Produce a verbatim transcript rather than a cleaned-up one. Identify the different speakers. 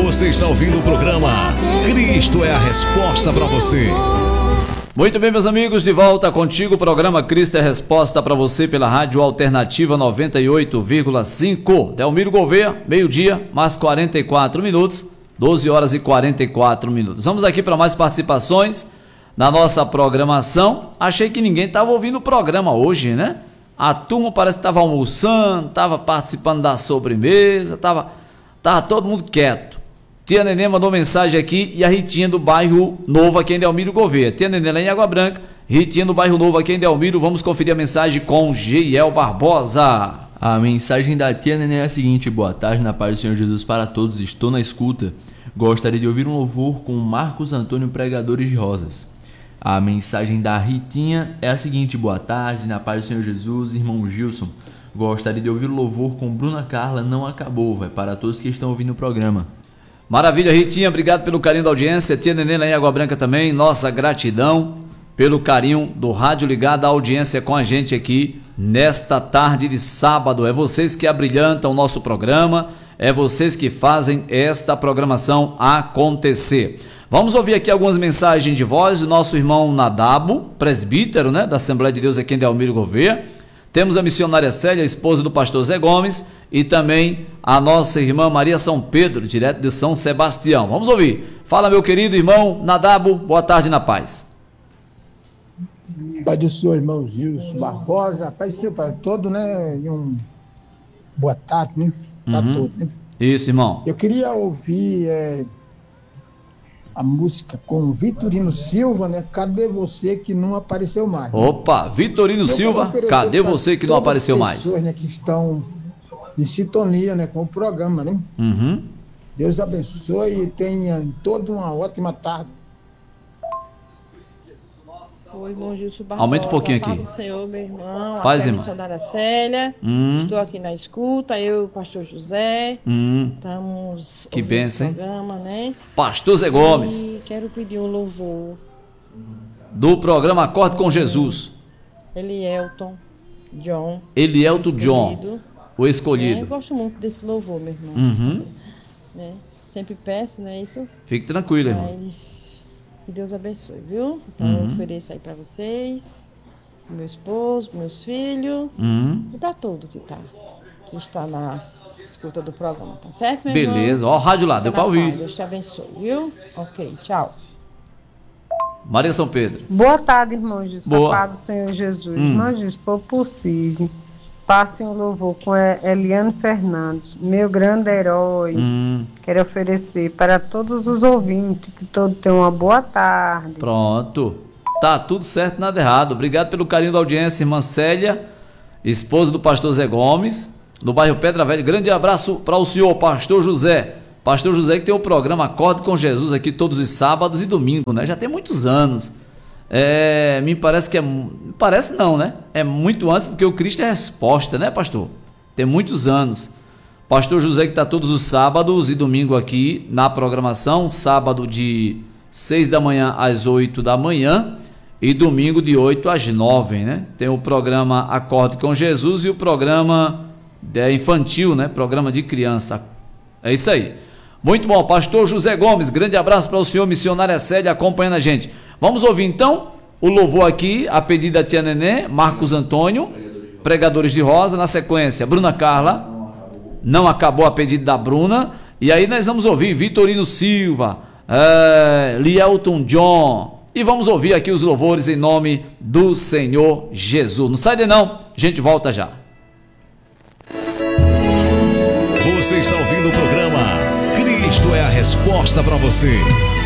Speaker 1: Você está ouvindo o programa Cristo é a Resposta para você.
Speaker 2: Muito bem, meus amigos, de volta contigo, o programa Cristo é a Resposta para você pela Rádio Alternativa noventa e oito vírgula cinco. Delmiro Gouveia, meio-dia, mais quarenta e quatro minutos, doze horas e quarenta e quatro minutos. Vamos aqui para mais participações na nossa programação. Achei que ninguém estava ouvindo o programa hoje, né? A turma parece que estava almoçando, estava participando da sobremesa, estava tava todo mundo quieto. Tia Nenê mandou mensagem aqui e a Ritinha do bairro Novo aqui em Delmiro Gouveia. Tia Nenê lá em Água Branca, Ritinha do bairro Novo aqui em Delmiro. Vamos conferir a mensagem com Geiel Barbosa.
Speaker 3: A mensagem da tia Nenê é a seguinte: boa tarde, na paz do Senhor Jesus para todos, estou na escuta. Gostaria de ouvir um louvor com Marcos Antônio Pregadores de Rosas. A mensagem da Ritinha é a seguinte: boa tarde, na paz do Senhor Jesus, irmão Gilson. Gostaria de ouvir o louvor com Bruna Carla, Não Acabou, vai para todos que estão ouvindo o programa.
Speaker 2: Maravilha, Ritinha, obrigado pelo carinho da audiência. Tia Nenê lá em Água Branca também, nossa gratidão pelo carinho do rádio ligado, a audiência com a gente aqui nesta tarde de sábado. É vocês que abrilhantam o nosso programa, é vocês que fazem esta programação acontecer. Vamos ouvir aqui algumas mensagens de voz do nosso irmão Nadabo, presbítero, né, da Assembleia de Deus aqui em Delmiro Gouveia. Temos a missionária Célia, esposa do pastor Zé Gomes, e também a nossa irmã Maria São Pedro, direto de São Sebastião. Vamos ouvir. Fala, meu querido irmão Nadabo, boa tarde na paz.
Speaker 4: Pai do Senhor, irmão Gilson Barbosa, Pai do Senhor para todo, né, e um boa tarde, né, para
Speaker 2: Uhum.
Speaker 4: todos, né.
Speaker 2: Isso, irmão.
Speaker 4: Eu queria ouvir é, a música com Vitorino Silva, né, Cadê Você Que Não Apareceu Mais. Né?
Speaker 2: Opa, Vitorino Silva, cadê você que não apareceu mais?
Speaker 4: Todas as pessoas, né, que estão em sintonia, né, com o programa, né.
Speaker 2: Uhum.
Speaker 4: Deus abençoe e tenha toda uma ótima tarde.
Speaker 5: Oi, irmão Gilson Barbosa.
Speaker 2: Aumenta um pouquinho aqui.
Speaker 5: Paz do Senhor, meu irmão.
Speaker 2: Paz,
Speaker 5: aqui é a
Speaker 2: irmão.
Speaker 5: missionária Célia.
Speaker 2: Hum.
Speaker 5: Estou aqui na escuta, eu e o pastor José.
Speaker 2: Hum.
Speaker 5: Estamos
Speaker 2: Que
Speaker 5: ouvindo
Speaker 2: bênção,
Speaker 5: o
Speaker 2: hein?
Speaker 5: programa, né?
Speaker 2: Pastor Zé Gomes,
Speaker 5: E quero pedir um louvor.
Speaker 2: do programa Acorde com Jesus.
Speaker 5: Elielton John.
Speaker 2: Elielto John,
Speaker 5: escolhido.
Speaker 2: o
Speaker 5: É, eu
Speaker 2: escolhido.
Speaker 5: gosto muito desse louvor, meu irmão.
Speaker 2: Uhum.
Speaker 5: Né? Sempre peço, né? Isso.
Speaker 2: Fique tranquilo, irmão.
Speaker 5: Mas que Deus abençoe, viu? Então eu
Speaker 2: Uhum.
Speaker 5: ofereço aí para vocês, pro meu esposo, pros meus filhos.
Speaker 2: Uhum.
Speaker 5: E para todo que, tá, que está na escuta do programa, tá certo, meu irmão?
Speaker 2: Beleza, ó, o rádio lá, deu
Speaker 5: Fica
Speaker 2: pra
Speaker 5: na paz,
Speaker 2: ouvir.
Speaker 5: Deus te abençoe, viu? Ok, tchau.
Speaker 2: Maria São Pedro.
Speaker 6: Boa tarde, irmão Jesus.
Speaker 2: Boa.
Speaker 6: A paz do Senhor Jesus.
Speaker 2: Hum.
Speaker 6: Irmão Jesus, se for possível, passe um louvor com a Eliane Fernandes, meu grande herói.
Speaker 2: Hum,
Speaker 6: Quero oferecer para todos os ouvintes, que todos tenham uma boa tarde.
Speaker 2: pronto. Tá tudo certo, nada errado. Obrigado pelo carinho da audiência, irmã Célia, esposa do pastor Zé Gomes, do bairro Pedra Velha. Grande abraço para o senhor, pastor José. Pastor José que tem o programa Acorde com Jesus aqui todos os sábados e domingos, né? Já tem muitos anos. É, me parece que é... Me parece não, né? É muito antes do que o Cristo é Resposta, né, pastor? Tem muitos anos. Pastor José que está todos os sábados e domingo aqui na programação. Sábado de seis da manhã às oito da manhã e domingo de oito às nove, né? Tem o programa Acorde com Jesus e o programa é, infantil, né? Programa de criança. É isso aí. Muito bom, pastor José Gomes, grande abraço para o senhor, missionária Célia, acompanhando a gente. Vamos ouvir então o louvor aqui, a pedido da tia Nenê, Marcos Antônio, Pregadores de Rosa, na sequência, Bruna Carla, Não Acabou, a pedido da Bruna, e aí nós vamos ouvir Vitorino Silva, é, Lielton John, e vamos ouvir aqui os louvores em nome do Senhor Jesus. Não sai daí não, a gente volta já.
Speaker 1: Você está ouvindo o programa Cristo é a Resposta para você.